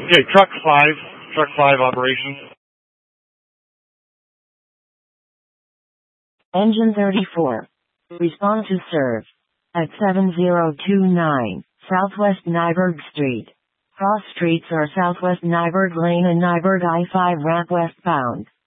Okay, truck 5 operation. Engine 34. Respond to serve. At 7029, Southwest Nyberg Street. Cross streets are Southwest Nyberg Lane and Nyberg I-5 ramp westbound.